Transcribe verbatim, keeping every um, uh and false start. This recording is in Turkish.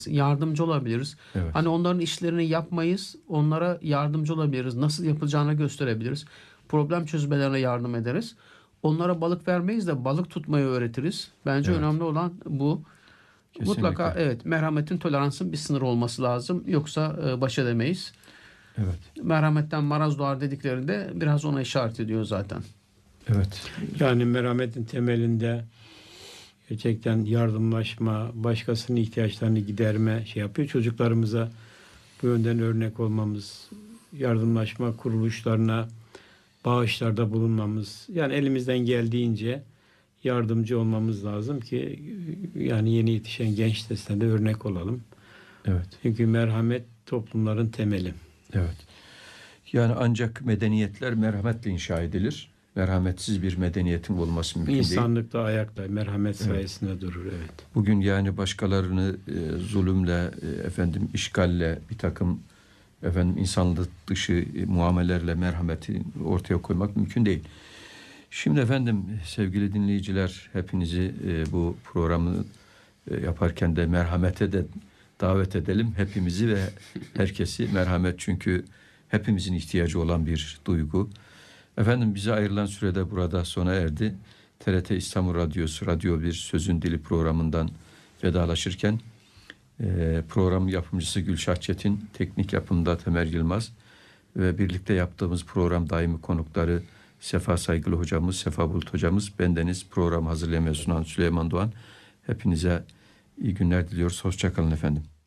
yardımcı olabiliriz. Evet. Hani onların işlerini yapmayız, onlara yardımcı olabiliriz. Nasıl yapılacağını gösterebiliriz. Problem çözmelerine yardım ederiz. Onlara balık vermeyiz de balık tutmayı öğretiriz. Bence Evet. önemli olan bu. Mutlaka Kesinlikle. evet, merhametin, toleransın bir sınırı olması lazım. Yoksa e, baş edemeyiz. Evet. Merhametten maraz doğar dediklerinde biraz ona işaret ediyor zaten. Evet. Yani merhametin temelinde gerçekten yardımlaşma, başkasının ihtiyaçlarını giderme şey yapıyor. Çocuklarımıza bu yönden örnek olmamız, yardımlaşma kuruluşlarına bağışlarda bulunmamız, yani elimizden geldiğince yardımcı olmamız lazım ki yani yeni yetişen genç nesle de örnek olalım. Evet. Çünkü merhamet toplumların temeli. Evet. Yani ancak medeniyetler merhametle inşa edilir. Merhametsiz bir medeniyetin olması mümkün değil. İnsanlık da ayakta merhamet Evet. sayesinde durur. Evet. Bugün yani başkalarını e, zulümle, e, efendim işgalle, bir takım efendim insanlık dışı e, muamelelerle merhameti ortaya koymak mümkün değil. Şimdi efendim sevgili dinleyiciler, hepinizi e, bu programı e, yaparken de merhamete de davet edelim. Hepimizi ve herkesi merhamet, çünkü hepimizin ihtiyacı olan bir duygu. Efendim bize ayrılan sürede burada sona erdi. T R T İstanbul Radyosu Radyo Bir Sözün Dili programından vedalaşırken e, program yapımcısı Gülşah Çetin, teknik yapımda Temer Yılmaz ve birlikte yaptığımız program daimi konukları Sefa Saygılı hocamız, Sefa Bulut hocamız, bendeniz program hazırlayan ve sunan Süleyman Doğan. Hepinize iyi günler diliyoruz. Hoşça kalın efendim.